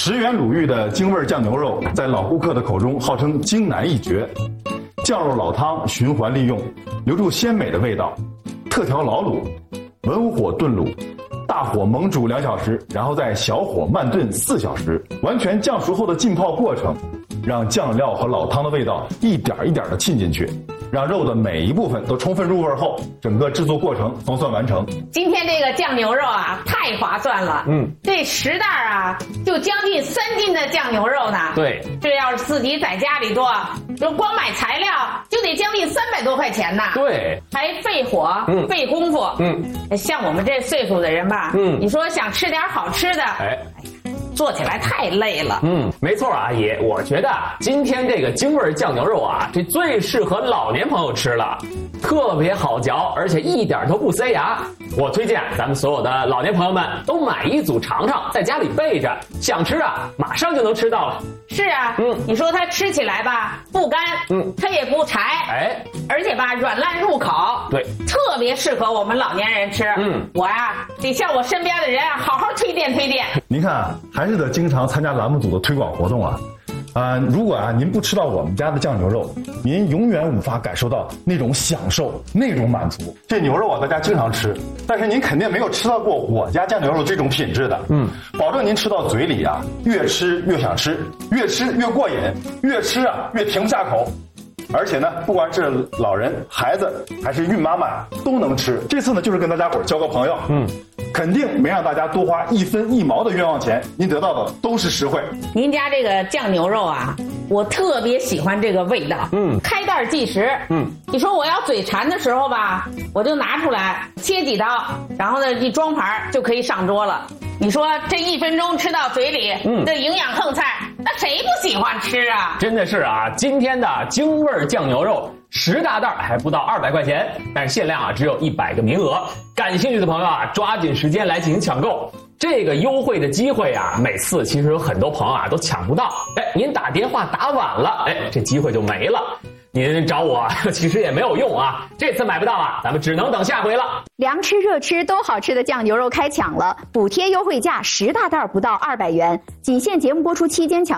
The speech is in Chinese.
10元鲁豫的京味酱牛肉，在老顾客的口中号称京南一绝。酱肉老汤循环利用，留住鲜美的味道。特调老卤，文火炖卤，大火猛煮2小时，然后在小火慢炖4小时，完全酱熟后的浸泡过程，让酱料和老汤的味道一点一点的沁进去。让肉的每一部分都充分入味后，整个制作过程总算完成。 今天这个酱牛肉啊，太划算了。这10袋啊，就将近3斤的酱牛肉呢。 对， 这要是自己在家里做，就光买材料就得将近300多块钱呢。 对， 还费火，费功夫。像我们这岁数的人吧，你说想吃点好吃的，做起来太累了。 没错啊，阿姨，我觉得今天这个京味酱牛肉啊，这最适合老年朋友吃了，特别好嚼，而且一点都不塞牙。我推荐咱们所有的老年朋友们都买一组尝尝，在家里备着，想吃啊，马上就能吃到了。 是啊，你说它吃起来吧，不干，它也不柴，而且吧，软烂入口， 对， 特别适合我们老年人吃。我呀，得向我身边的人啊，好好推荐推荐。 您看啊，还是得经常参加栏目组的推广活动啊。如果您不吃到我们家的酱牛肉，您永远无法感受到那种享受，那种满足。这牛肉啊，大家经常吃，但是您肯定没有吃到过我家酱牛肉这种品质的。保证您吃到嘴里啊，越吃越想吃，越吃越过瘾，越吃啊越停不下口。而且呢，不管是老人、孩子还是孕妈妈都能吃。这次呢，就是跟大家伙交个朋友。肯定没让大家多花1分1毛的冤枉钱，您得到的都是实惠。 您家这个酱牛肉啊，我特别喜欢这个味道。开袋即食。你说我要嘴馋的时候吧，我就拿出来切几刀，然后呢一装盘就可以上桌了。你说这1分钟吃到嘴里，这营养横菜，那谁不喜欢吃啊？ 真的是啊，今天的京味酱牛肉10大袋还不到200块钱，但是限量啊只有100个名额。感兴趣的朋友啊，抓紧时间来进行抢购。这个优惠的机会啊，每次其实有很多朋友啊都抢不到。您打电话打晚了，这机会就没了。您找我其实也没有用啊，这次买不到啊，咱们只能等下回了。 凉吃热吃都好吃的酱牛肉开抢了，补贴优惠价10大袋不到200元，仅限节目播出期间抢。